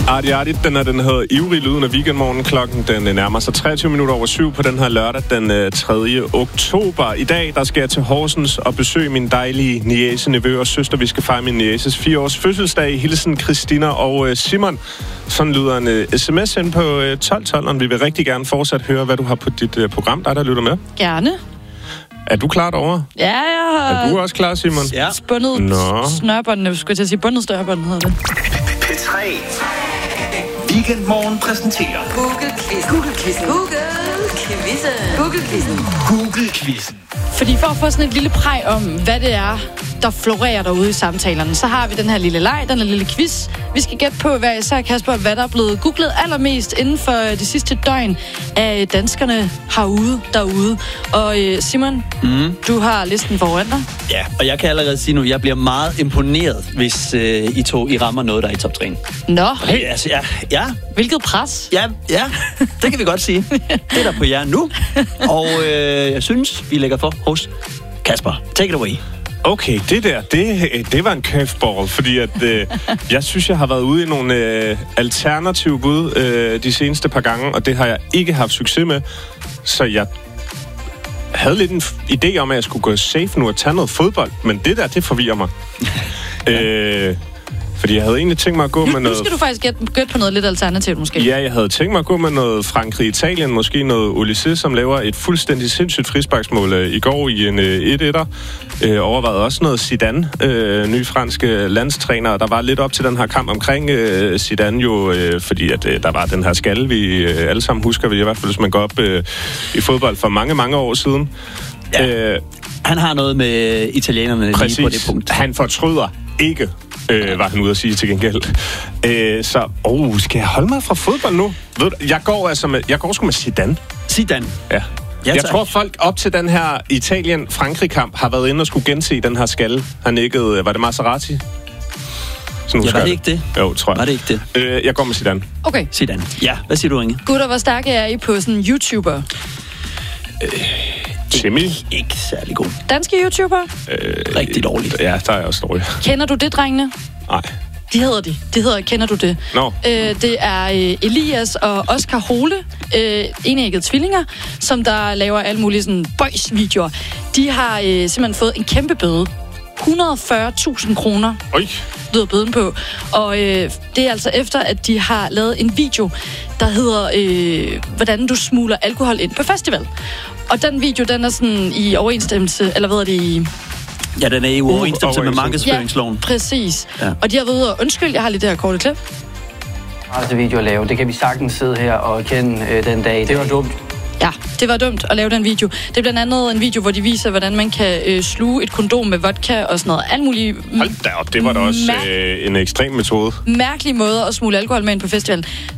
Arti, den hedder Ivrig Lyden af Weekendmorgen. Klokken den nærmer sig 7:23 på den her lørdag, den 3. oktober. I dag, der skal jeg til Horsens og besøge min dejlige niece, nevø og søster. Vi skal fejre min nieces 4-års fødselsdag. Hilsen Christina og Simon. Sådan lyder en sms ind på 1212'eren. Vi vil rigtig gerne fortsat høre, hvad du har på dit program. Der lytter med. Gerne. Er du klar derovre? Ja, jeg har... Er du også klar, Simon? Ja. Spundet snørbåndene. Skulle jeg til at sige bundet snørbånd, hedder det. P3. Weekendmorgen præsenterer Google-quizzen. Fordi for at få sådan et lille præg om, hvad det er, der florerer derude i samtalerne, så har vi den her lille leg, den her lille quiz. Vi skal gætte på, hvad især Kasper, hvad der er blevet googlet allermest inden for de sidste døgn af danskerne derude. Og Simon, du har listen foran dig. Ja, og jeg kan allerede sige nu, at jeg bliver meget imponeret, hvis I rammer noget, der er i top 3. Nå. Hey, altså, ja. Hvilket pres. Ja, det kan vi godt sige. Det er der på jer nu. Og jeg synes, vi lægger for hos Kasper. Take it away. Okay, det var en curveball, fordi at, jeg synes, jeg har været ude i nogle alternative bud de seneste par gange, og det har jeg ikke haft succes med. Så jeg havde lidt en idé om, at jeg skulle gå safe nu og tage noget fodbold, men det forvirrer mig. Fordi jeg havde egentlig tænkt mig at gå med noget... Nu skal du faktisk gætte på noget lidt alternativt, måske. Ja, jeg havde tænkt mig at gå med noget Frankrig-Italien, måske noget Olysée, som laver et fuldstændig sindssygt frisparksmål i går i en 1-1'er. Overvejede også noget Zidane, ny franske landstræner, og der var lidt op til den her kamp omkring Zidane jo, fordi at der var den her skalle, vi alle sammen husker, i hvert fald hvis man går op i fodbold for mange, mange år siden. Ja. Han har noget med italienerne lige på det punkt. Han fortryder ikke, var han ude at sige til gengæld. Skal jeg holde mig fra fodbold nu? Ved du, jeg går sgu med Zidane. Zidane? Ja. Jeg tror, folk op til den her Italien-Frankrig-kamp har været inde og skulle gense den her skalle. Han nikkede, var det Maserati? Var det ikke det? Jo, tror jeg. Var det ikke det? Jeg går med Zidane. Okay. Zidane. Ja, hvad siger du, Inge? Gutter, hvor stærke er I på sådan YouTuber? Timmy? Ikke særlig god. Danske YouTuber? Rigtig dårligt. Ja, der er også dårligt. Kender du det, drengene? Nej. De hedder, kender du det? No. Det er Elias og Oscar Hole, enæggede tvillinger, som der laver alle mulige sådan boys-videoer. De har simpelthen fået en kæmpe bøde. 140.000 kroner. Lyder bøden på. Og det er altså efter, at de har lavet en video, der hedder, hvordan du smugler alkohol ind på festival. Og den video, den er sådan i overensstemmelse, eller hvad er det i... Ja, den er i overensstemmelse med markedsføringsloven. Ja, præcis. Ja. Og de har været ude og undskyld, jeg har lige det her korte klip. Video at lave. Det kan vi sagtens sidde her og kende den dag. Det var dumt. Ja, det var dumt at lave den video. Det er blandt andet en video, hvor de viser, hvordan man kan sluge et kondom med vodka og sådan noget. Alt muligt. Hold da op, det var da også en ekstrem metode. Mærkelig måde at smugle alkohol med ind på festivalen.